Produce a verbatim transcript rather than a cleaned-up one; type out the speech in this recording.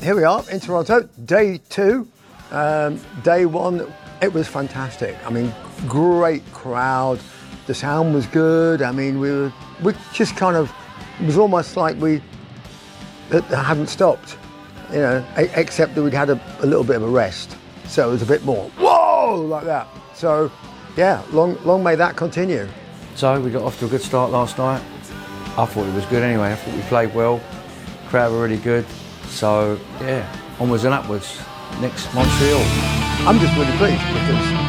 here we are in Toronto, day two. Um, day one, it was fantastic. I mean, great crowd. The sound was good. I mean, we were we just kind of, it was almost like we hadn't stopped, you know, except that we'd had a, a little bit of a rest. So it was a bit more, whoa, like that. So, yeah, long, long may that continue. So we got off to a good start last night. I thought it was good anyway. I thought we played well. Crowd were really good. So, yeah, onwards and upwards. Next, Montreal. I'm just really pleased because